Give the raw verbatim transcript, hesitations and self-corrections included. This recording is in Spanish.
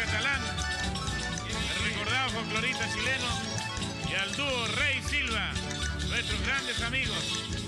Catalán, el recordado folclorista chileno, y al dúo Rey Silva, nuestros grandes amigos.